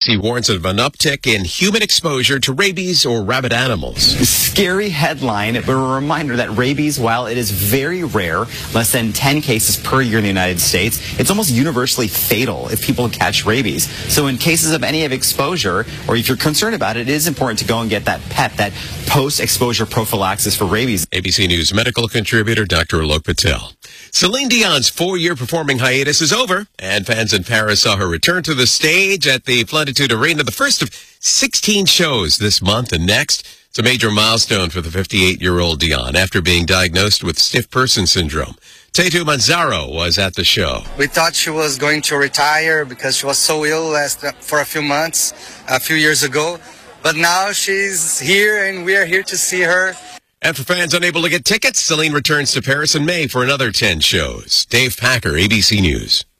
CDC warns of an uptick in human exposure to rabies or rabid animals. Scary headline, but a reminder that rabies, while it is very rare, less than 10 cases per year in the United States, it's almost universally fatal if people catch rabies. So in cases of any of exposure, or if you're concerned about it, it is important to go and get that PEP, that post-exposure prophylaxis for rabies. ABC News medical contributor Dr. Alok Patel. Celine Dion's 4-year performing hiatus is over, and fans in Paris saw her return to the stage at the Plenitude Arena, the first of 16 shows this month and next. It's a major milestone for the 58-year-old Dion after being diagnosed with stiff person syndrome. Tatu Manzaro was at the show. We thought she was going to retire because she was so ill for a few months, a few years ago. But now she's here, and we are here to see her. And for fans unable to get tickets, Celine returns to Paris in May for another 10 shows. Dave Packer, ABC News.